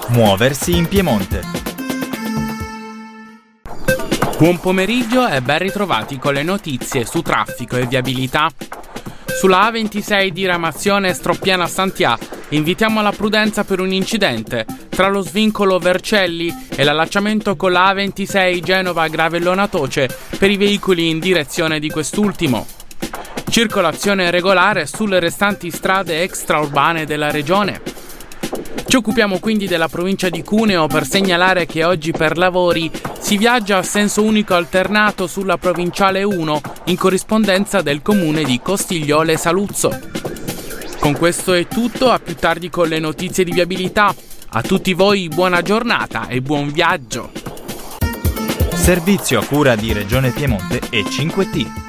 Muoversi in Piemonte. Buon pomeriggio e ben ritrovati con le notizie su traffico e viabilità. Sulla A26 diramazione Stroppiana-Sant'Ia invitiamo alla prudenza per un incidente tra lo svincolo Vercelli e l'allacciamento con la A26 Genova-Gravellona-Toce per i veicoli in direzione di quest'ultimo. Circolazione regolare sulle restanti strade extraurbane della regione. Ci occupiamo quindi della provincia di Cuneo per segnalare che oggi per lavori si viaggia a senso unico alternato sulla provinciale 1 in corrispondenza del comune di Costigliole Saluzzo. Con questo è tutto, a più tardi con le notizie di viabilità. A tutti voi buona giornata e buon viaggio. Servizio a cura di Regione Piemonte e 5T.